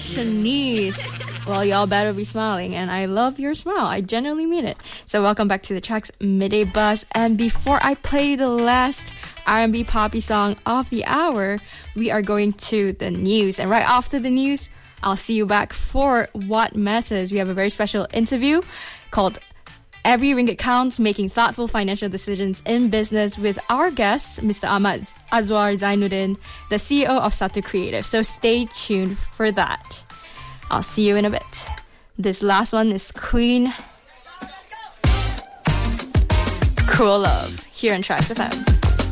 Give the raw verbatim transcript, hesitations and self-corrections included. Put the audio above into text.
gosh, Shanice. Well, y'all better be smiling, and I love your smile. I genuinely mean it. So welcome back to the Track's Midday Buzz. And before I play the last R and B poppy song of the hour, we are going to the news. And right after the news, I'll see you back for What Matters. We have a very special interview called Every Ringgit Counts, Making Thoughtful Financial Decisions in Business with our guest, Mister Ahmad Azwar Zainuddin, the C E O of Satu Creative. So stay tuned for that. I'll see you in a bit. This last one is Queen Cruel Love here on Tracks F M.